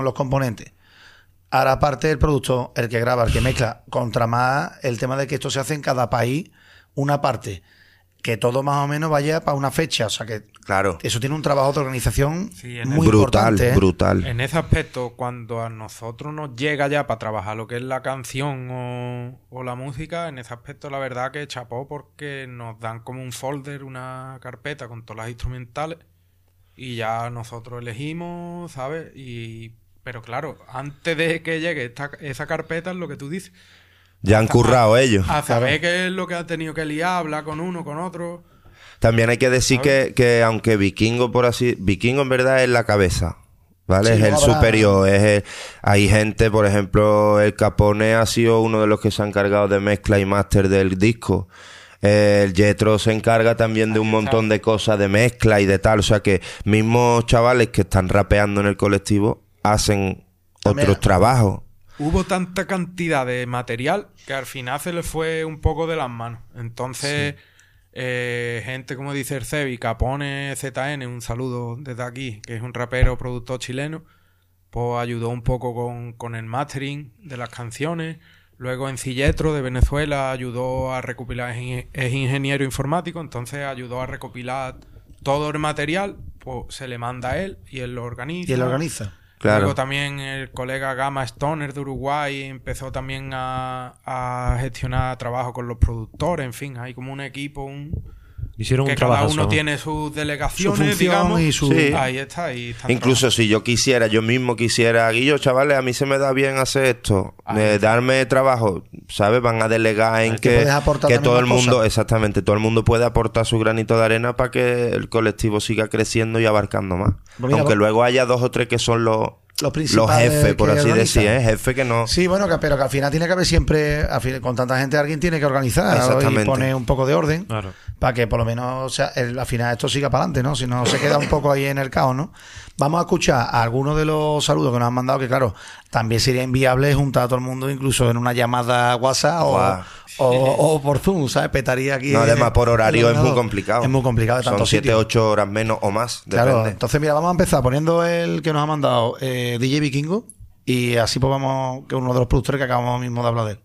los componentes. Ahora aparte del producto, el que graba, el que mezcla, contra más el tema de que esto se hace en cada país, una parte, que todo más o menos vaya para una fecha. O sea que claro, eso tiene un trabajo de organización muy brutal, importante, ¿eh? Brutal. En ese aspecto, cuando a nosotros nos llega ya para trabajar lo que es la canción o la música, en ese aspecto la verdad que chapó, porque nos dan como un folder, una carpeta con todas las instrumentales y ya nosotros elegimos, ¿sabes? Pero claro, antes de que llegue esa carpeta es lo que tú dices. Ya han currado ellos. A saber qué es lo que ha tenido que liar, hablar con uno, con otro. También hay que decir que aunque Vikingo en verdad es la cabeza, ¿vale? Sí, es el superior. Hay gente, por ejemplo, el Capone ha sido uno de los que se ha encargado de mezcla y máster del disco. El Yetro se encarga también de un montón de cosas de mezcla y de tal. O sea que mismos chavales que están rapeando en el colectivo hacen otros trabajos. Hubo tanta cantidad de material que al final se le fue un poco de las manos. Entonces, gente como dice el Cebi, Capone ZN, un saludo desde aquí, que es un rapero, productor chileno, pues ayudó un poco con el mastering de las canciones. Luego Encilletro de Venezuela ayudó a recopilar, es ingeniero informático, entonces ayudó a recopilar todo el material, pues se le manda a él y él lo organiza. Claro. Luego también el colega Gama Stoner de Uruguay empezó también a gestionar trabajo con los productores. En fin, hay como un equipo, hicieron que un cada trabajo, uno tiene sus delegaciones, su función, digamos. y su... Sí. Ahí está. Incluso si yo mismo quisiera, Guillo, chavales, a mí se me da bien hacer esto, darme trabajo, ¿sabes? Van a delegar en que todo el mundo, cosas. Exactamente, todo el mundo puede aportar su granito de arena para que el colectivo siga creciendo y abarcando más. Pues mira, aunque luego haya 2 o 3 que son los principales jefes, por así organizan. decir, jefe que no... Sí, bueno, pero que al final tiene que haber siempre, con tanta gente alguien tiene que organizar y poner un poco de orden, claro, para que por lo menos, o sea, al final esto siga para adelante, ¿no? Si no se queda un poco ahí en el caos, ¿no? Vamos a escuchar algunos de los saludos que nos han mandado, que claro, también sería inviable juntar a todo el mundo incluso en una llamada WhatsApp o por Zoom, ¿sabes? Petaría aquí. No, además por horario es muy complicado. Es muy complicado de tantos sitios. Son 7-8 horas menos o más, depende. Claro, entonces mira, vamos a empezar poniendo el que nos ha mandado DJ Vikingo, y así pues vamos, que es uno de los productores que acabamos mismo de hablar de él.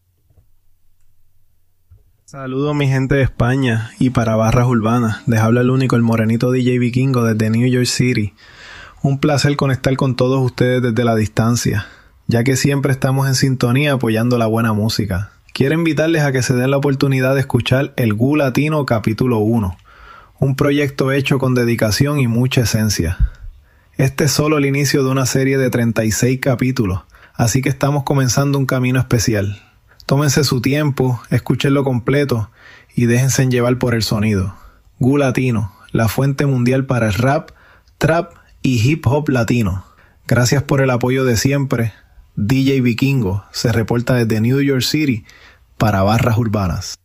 Saludos mi gente de España y para Barras Urbanas. Les habla el único, el morenito DJ Vikingo desde New York City. Un placer conectar con todos ustedes desde la distancia, ya que siempre estamos en sintonía apoyando la buena música. Quiero invitarles a que se den la oportunidad de escuchar el GU Latino Capítulo 1, un proyecto hecho con dedicación y mucha esencia. Este es solo el inicio de una serie de 36 capítulos, así que estamos comenzando un camino especial. Tómense su tiempo, escúchenlo completo y déjense llevar por el sonido. GU Latino, la fuente mundial para el rap, trap y hip hop latino. Gracias por el apoyo de siempre. DJ Vikingo se reporta desde New York City para Barras Urbanas.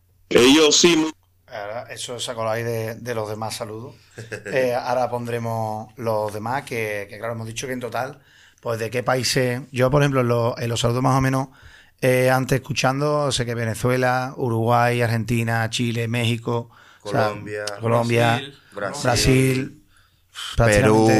Ellos sí. Ahora, eso sacó ahí de los demás saludos. Ahora pondremos los demás, que claro, hemos dicho que en total, pues de qué países. Yo, por ejemplo, en los saludos más o menos, antes escuchando, sé que Venezuela, Uruguay, Argentina, Chile, México, Colombia, Brasil. Perú.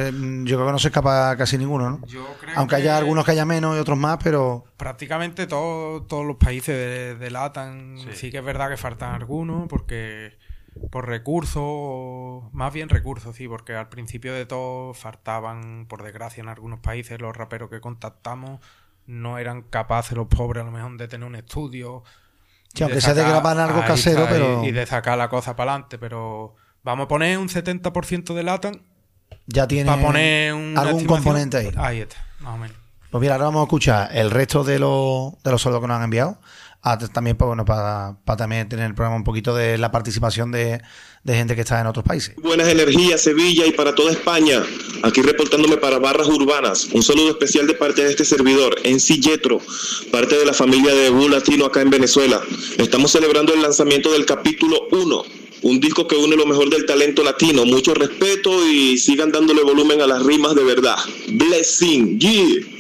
Yo creo que no se escapa casi ninguno, ¿no? Aunque haya algunos que haya menos y otros más, pero... Prácticamente todos los países de LATAM sí que es verdad que faltan algunos, porque por recursos, más bien recursos, sí, porque al principio de todo faltaban, por desgracia, en algunos países los raperos que contactamos no eran capaces, los pobres, a lo mejor, de tener un estudio. Sí, aunque sea de grabar algo casero, pero... Y de sacar la cosa para adelante, pero... Vamos a poner un 70% de LATAM. Ya tiene para poner algún componente ahí. Ahí está, más o menos. Pues mira, ahora vamos a escuchar el resto de los saludos que nos han enviado. También, pues bueno, para también tener el programa un poquito de la participación de gente que está en otros países. Buenas energías, Sevilla y para toda España. Aquí reportándome para Barras Urbanas. Un saludo especial de parte de este servidor, Encilletro, parte de la familia de GU Latino acá en Venezuela. Estamos celebrando el lanzamiento del capítulo 1. Un disco que une lo mejor del talento latino. Mucho respeto y sigan dándole volumen a las rimas de verdad. Blessing, yeah.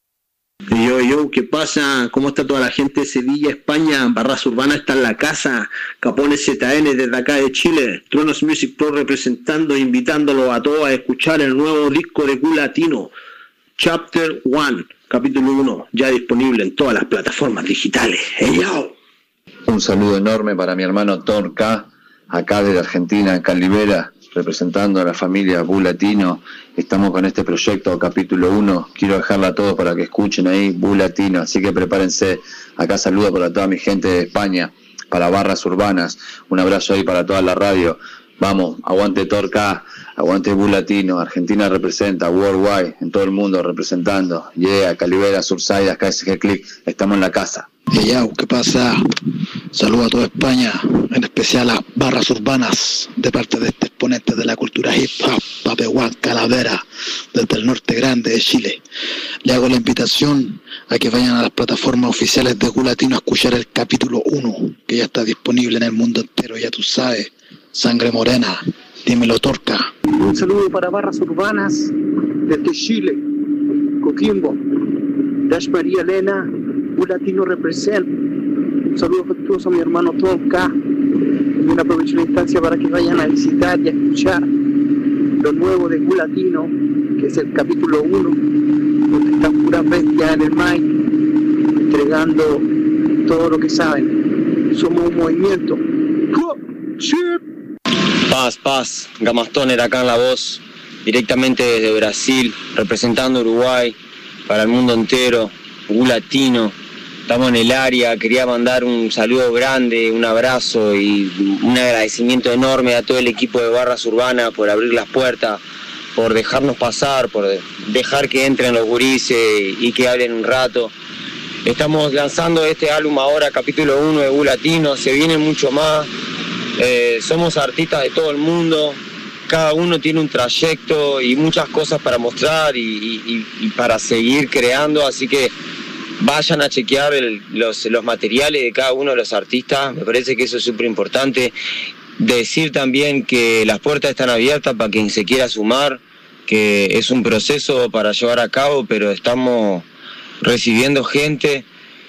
Yo, ¿qué pasa? ¿Cómo está toda la gente de Sevilla, España? Barras Urbanas está en la casa. Capone ZN desde acá de Chile. Tronos Music Pro representando e invitándolo a todos a escuchar el nuevo disco de GU Latino. Chapter 1, capítulo 1, ya disponible en todas las plataformas digitales. ¡Hey, yo! Un saludo enorme para mi hermano Thor K, acá desde Argentina, en Calibera, representando a la familia Bu Latino. Estamos con este proyecto, capítulo 1. Quiero dejarla a todos para que escuchen ahí, Bu Latino. Así que prepárense. Acá saludo para toda mi gente de España, para Barras Urbanas. Un abrazo ahí para toda la radio. Vamos, aguante Thor K, aguante Bu Latino. Argentina representa, worldwide, en todo el mundo representando. Yeah, Calibera, Surside, KSG Click. Estamos en la casa. Hey, ¿qué pasa? Saludos a toda España, en especial a Barras Urbanas, de parte de este exponente de la cultura hip hop, Pape Juan Calavera, desde el norte grande de Chile. Le hago la invitación a que vayan a las plataformas oficiales de Bu Latino a escuchar el capítulo 1, que ya está disponible en el mundo entero, ya tú sabes. Sangre morena, dímelo Torca. Un saludo para Barras Urbanas, desde Chile, Coquimbo, Dash María Elena, Bu Latino represent. Un saludo afectuoso a mi hermano Tonka. Y un aprovecho la instancia para que vayan a visitar y a escuchar lo nuevo de Bu Latino, que es el capítulo 1, donde están puras bestias en el mic, entregando todo lo que saben. Somos un movimiento. Paz, Gamastoner acá en la voz, directamente desde Brasil, representando Uruguay para el mundo entero, Bu Latino. Estamos en el área, quería mandar un saludo grande, un abrazo y un agradecimiento enorme a todo el equipo de Barras Urbanas por abrir las puertas, por dejarnos pasar, por dejar que entren los gurises y que hablen un rato. Estamos lanzando este álbum ahora, capítulo 1 de Bu Latino, se viene mucho más. Somos artistas de todo el mundo, cada uno tiene un trayecto y muchas cosas para mostrar y para seguir creando, así que vayan a chequear los materiales de cada uno de los artistas. Me parece que eso es súper importante. Decir también que las puertas están abiertas para quien se quiera sumar, que es un proceso para llevar a cabo, pero estamos recibiendo gente.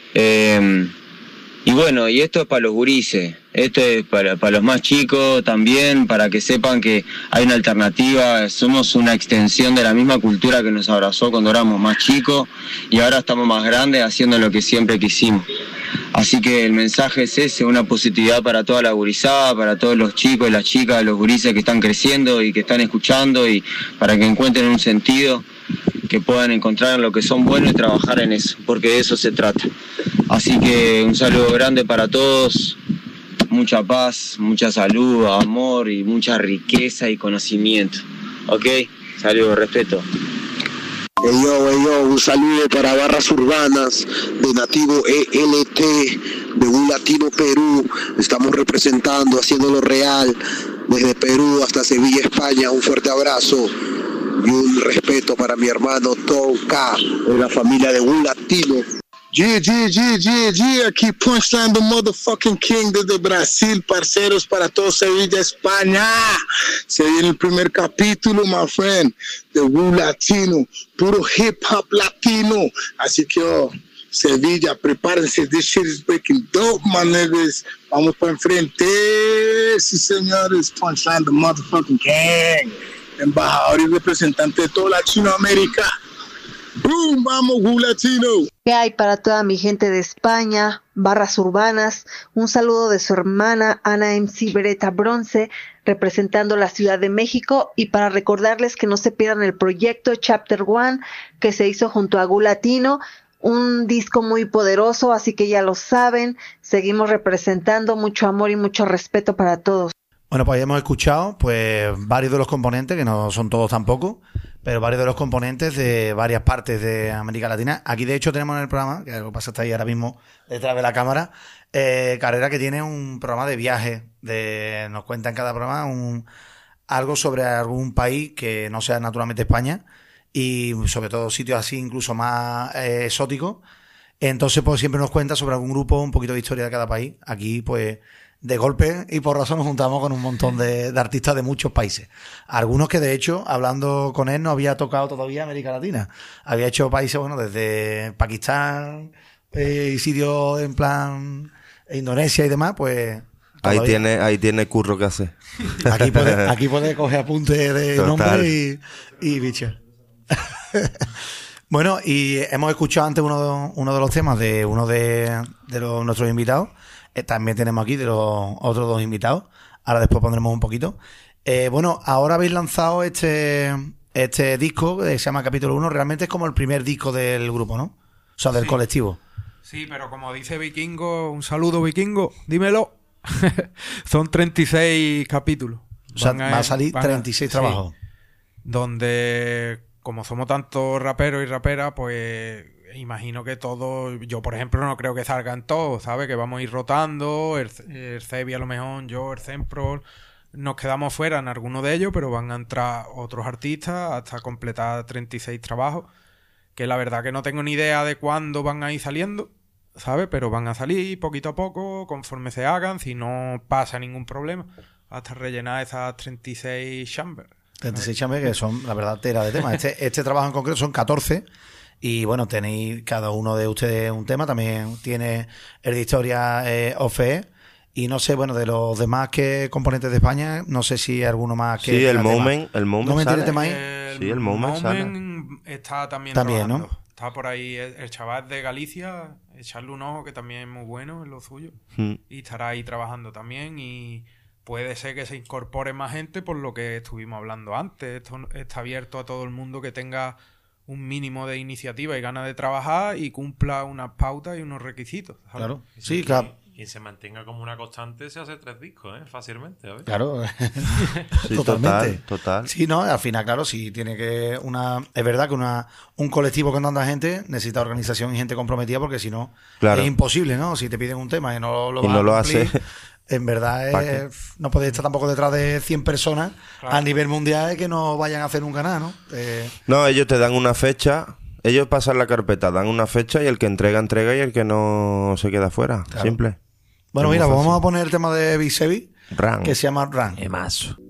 Y bueno, y esto es para los gurises, esto es para los más chicos también, para que sepan que hay una alternativa. Somos una extensión de la misma cultura que nos abrazó cuando éramos más chicos y ahora estamos más grandes haciendo lo que siempre quisimos. Así que el mensaje es ese, una positividad para toda la gurizada, para todos los chicos y las chicas, los gurises que están creciendo y que están escuchando, y para que encuentren un sentido, que puedan encontrar en lo que son buenos y trabajar en eso, porque de eso se trata. Así que un saludo grande para todos, mucha paz, mucha salud, amor y mucha riqueza y conocimiento. ¿Ok? Saludos, respeto. Hey yo, un saludo para Barras Urbanas de Nativo ELT, de Bu Latino Perú. Estamos representando, haciéndolo real, desde Perú hasta Sevilla, España. Un fuerte abrazo y un respeto para mi hermano Tom K, de la familia de Bu Latino. Aquí Punchline, the motherfucking king desde Brasil, parceros, para todo Sevilla, España. Se viene el primer capítulo, my friend, de Bu Latino, puro hip hop latino. Así que, Sevilla, prepárense, this shit is breaking dope, my niggas. Vamos para enfrente, sí señores, Punchline, the motherfucking king, embajador y representante de toda Latinoamérica. ¡Boom! ¡Vamos, Bu Latino! ¿Qué hay para toda mi gente de España? Barras Urbanas, un saludo de su hermana Ana MC Beretta Bronce, representando la Ciudad de México, y para recordarles que no se pierdan el proyecto Chapter 1 que se hizo junto a Bu Latino, un disco muy poderoso, así que ya lo saben, seguimos representando, mucho amor y mucho respeto para todos. Bueno, pues ya hemos escuchado pues varios de los componentes, que no son todos tampoco, pero varios de los componentes de varias partes de América Latina. Aquí, de hecho, tenemos en el programa, que lo que pasa está ahí ahora mismo detrás de la cámara, Carrera, que tiene un programa de viaje, nos cuenta en cada programa algo sobre algún país que no sea naturalmente España, y sobre todo sitios así incluso más exóticos. Entonces, pues siempre nos cuenta sobre algún grupo, un poquito de historia de cada país. Aquí, pues, de golpe y por razón nos juntamos con un montón de artistas de muchos países. Algunos que, de hecho, hablando con él, no había tocado todavía América Latina. Había hecho países, bueno, desde Pakistán y sitios en plan Indonesia y demás, pues... Ahí tiene curro que hacer. Aquí puede coger apuntes de nombre y bicho. Bueno, y hemos escuchado antes uno de los temas de uno de nuestros invitados. También tenemos aquí de los otros 2 invitados. Ahora después pondremos un poquito. Bueno, ahora habéis lanzado este disco que se llama Capítulo 1. Realmente es como el primer disco del grupo, ¿no? O sea, del colectivo. Sí, pero como dice Vikingo, un saludo Vikingo, dímelo. Son 36 capítulos. O sea, va a salir 36 trabajos. Sí, donde, como somos tantos raperos y raperas, pues imagino que todos... Yo, por ejemplo, no creo que salgan todos, ¿sabes? Que vamos a ir rotando, el Cebi a lo mejor, yo, el Zenprol... Nos quedamos fuera en alguno de ellos, pero van a entrar otros artistas hasta completar 36 trabajos, que la verdad que no tengo ni idea de cuándo van a ir saliendo, ¿sabes? Pero van a salir poquito a poco, conforme se hagan, si no pasa ningún problema, hasta rellenar esas 36 chambers. 36 chambers que son, la verdad, tela de temas. Este trabajo en concreto son 14 y, bueno, tenéis cada uno de ustedes un tema. También tiene el de Historia OFE. Y no sé, bueno, de los demás componentes de España, no sé si hay alguno más que... Sí, el Moment tiene tema ahí. Sí, el Moment está también trabajando, ¿no? Está por ahí el chaval de Galicia, echarle un ojo, que también es muy bueno en lo suyo. Y estará ahí trabajando también y puede ser que se incorpore más gente por lo que estuvimos hablando antes. Esto está abierto a todo el mundo que tenga un mínimo de iniciativa y ganas de trabajar y cumpla unas pautas y unos requisitos, ¿sabes? Claro, sí, claro. Y se mantenga como una constante, se hace 3 discos, fácilmente. ¿Ves? Claro, sí, totalmente. Total. Sí, no, al final, claro, sí tiene que es verdad que un colectivo con tanta gente necesita organización y gente comprometida, porque si no, es imposible, ¿no? Si te piden un tema y no lo vas a cumplir, hace. En verdad no puedes estar tampoco detrás de 100 personas a nivel mundial que no vayan a hacer nunca nada, ¿no? No, ellos te dan una fecha. Ellos pasan la carpeta, dan una fecha y el que entrega y el que no se queda fuera. Claro. Simple. Bueno, mira, vamos a poner el tema de Bisebi, Run. Que se llama Run. Emazo.